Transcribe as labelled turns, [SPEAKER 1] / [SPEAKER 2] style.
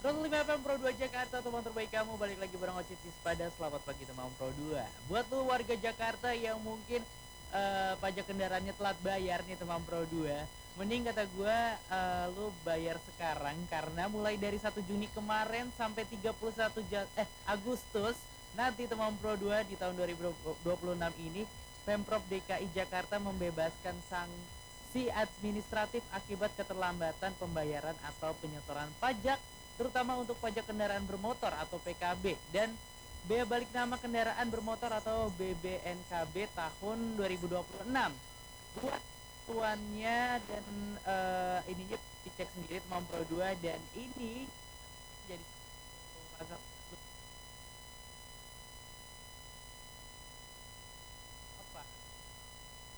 [SPEAKER 1] 105 FM Pro 2 Jakarta, teman terbaik kamu. Balik lagi bareng Ocitis pada Selamat Pagi Teman Pro 2. Buat lu warga Jakarta yang mungkin pajak kendaraannya telat bayar nih teman Pro 2, mending kata gue lu bayar sekarang. Karena mulai dari 1 Juni kemarin sampai 31 Agustus nanti teman Pro 2 di tahun 2026 ini, Pemprov DKI Jakarta membebaskan sanksi administratif akibat keterlambatan pembayaran atau penyetoran pajak, terutama untuk pajak kendaraan bermotor atau PKB dan bea balik nama kendaraan bermotor atau BBNKB tahun 2026. Buat tuannya dan ininya dicek sendiri teman Pro 2, dan ini jadi